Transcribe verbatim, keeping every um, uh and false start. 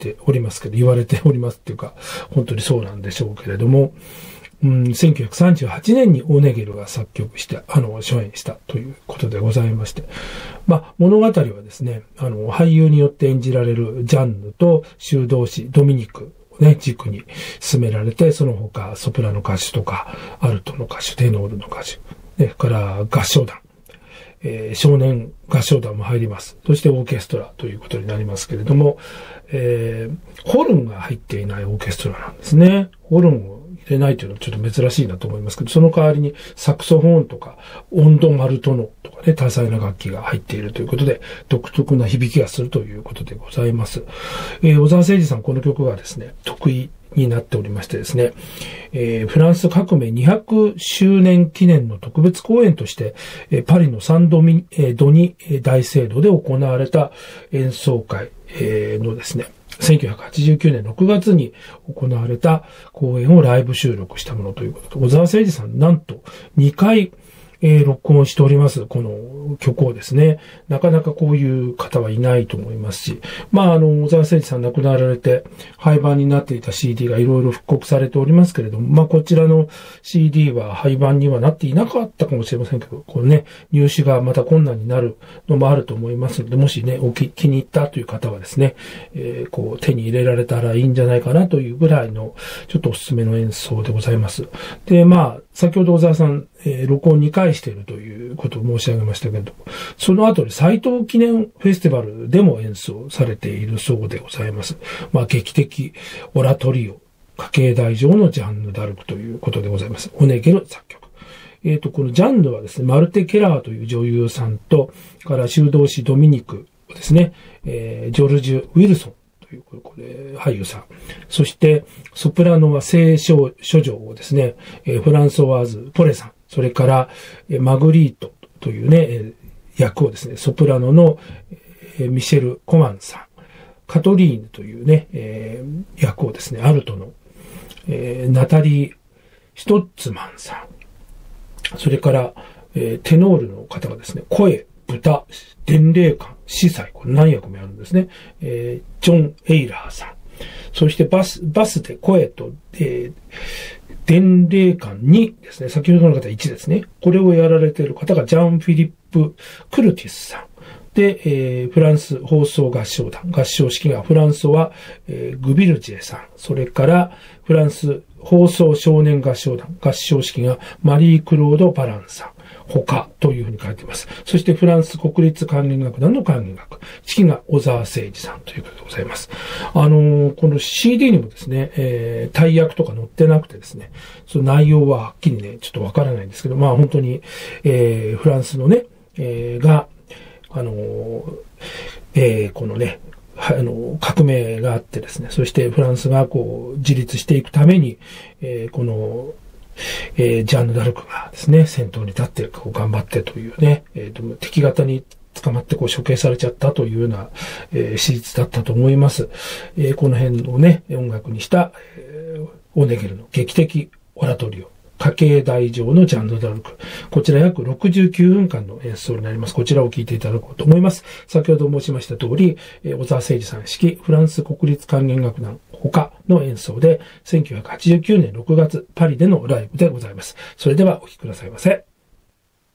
ておりますけど、言われておりますっていうか、本当にそうなんでしょうけれども、うん、せんきゅうひゃくさんじゅうはちねんにオネゲルが作曲して、あの、初演したということでございまして。まあ、物語はですね、あの、俳優によって演じられるジャンヌと修道士ドミニクをね、軸に進められて、その他、ソプラノ歌手とか、アルトの歌手、テノールの歌手、ね、から合唱団、えー、少年合唱団も入ります。そしてオーケストラということになりますけれども、えー、ホルンが入っていないオーケストラなんですね。ホルンを入れないというのはちょっと珍しいなと思いますけど、その代わりにサクソフォンとか音頭マルトノとかね、多彩な楽器が入っているということで、独特な響きがするということでございます。えー、小沢誠二さん、この曲がですね、得意になっておりましてですね、えー、フランス革命にひゃくしゅうねん記念の特別公演として、えー、パリのサンドミ、えー、ドニ大聖堂で行われた演奏会、えー、のですね、せんきゅうひゃくはちじゅうきゅうねんろくがつに行われた公演をライブ収録したものということで、小沢誠二さん、なんとにかい、えー、録音しております、この曲をですね。なかなかこういう方はいないと思いますし、まあ、あの、小沢誠二さん亡くなられて、廃盤になっていた シーディー がいろいろ復刻されておりますけれども、まあ、こちらの シーディー は廃盤にはなっていなかったかもしれませんけど、これね、入手がまた困難になるのもあると思いますので、もしね、お気に入ったという方はですね、えー、こう、手に入れられたらいいんじゃないかなというぐらいの、ちょっとおすすめの演奏でございます。で、まあ、先ほど小沢さん、えー、録音にかいしているということを申し上げましたけど、その後に斎藤記念フェスティバルでも演奏されているそうでございます。まあ、劇的オラトリオ、家系大上のジャンヌ・ダルクということでございます。オネゲル作曲。えっと、このジャンヌはですね、マルテ・ケラーという女優さんと、から修道士ドミニクですね、えー、ジョルジュ・ウィルソン。これ、俳優さん。そして、ソプラノは聖書処女をですね、フランソワーズ・ポレさん。それから、マグリートというね、役をですね、ソプラノのミシェル・コマンさん。カトリーヌというね、役をですね、アルトのナタリー・シュトッツマンさん。それから、テノールの方がですね、声、歌、伝令官、司祭、これ何役もやるんですね。えー、ジョン・エイラーさん。そしてバス、バスで声と、えー、伝令官にですね、先ほどの方いちですね。これをやられている方がジャン・フィリップ・クルティスさん。で、えー、フランス放送合唱団、合唱指揮がフランソは、えー、グビルジェさん。それから、フランス放送少年合唱団、合唱指揮がマリー・クロード・バランさん。他というふうに書いています。そしてフランス国立管弦楽団の管弦楽。指揮が小沢誠二さんということでございます。あのー、この シーディー にもですね、えー、大役とか載ってなくてですね、その内容ははっきりね、ちょっとわからないんですけど、まあ本当に、えー、フランスのね、えー、が、あのー、えー、このね、あの、革命があってですね、そしてフランスがこう、自立していくために、えー、この、えー、ジャンヌ・ダルクがですね、先頭に立ってこう頑張ってというね、えー、敵方に捕まってこう処刑されちゃったというような、えー、史実だったと思います。えー、この辺をね、音楽にした、えー、オネゲルの劇的オラトリオ。家系大上のジャンヌ・ダルク。こちら約ろくじゅうきゅうふんかんの演奏になります。こちらを聴いていただこうと思います。先ほど申しました通り、小沢誠二さん指揮、フランス国立管弦楽団他の演奏で、せんきゅうひゃくはちじゅうきゅうねんろくがつ、パリでのライブでございます。それではお聴きくださいませ。